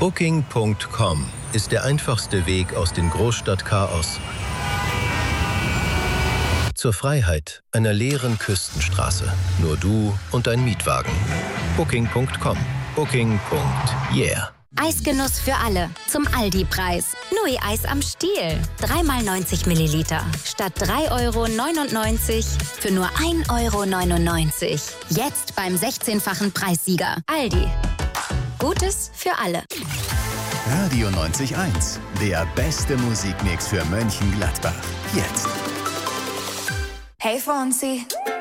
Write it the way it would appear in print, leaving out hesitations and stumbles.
Booking.com ist der einfachste Weg aus dem Großstadtchaos zur Freiheit einer leeren Küstenstraße. Nur du und dein Mietwagen. Booking.com. Booking.yeah. Eisgenuss für alle. Zum Aldi-Preis. Nui Eis am Stiel. 3x90 Milliliter. Statt 3,99 € für nur 1,99 €. Jetzt beim 16-fachen Preissieger. Aldi. Gutes für alle. Radio 90.1. Der beste Musikmix für Mönchengladbach. Jetzt. Hey Fonsi,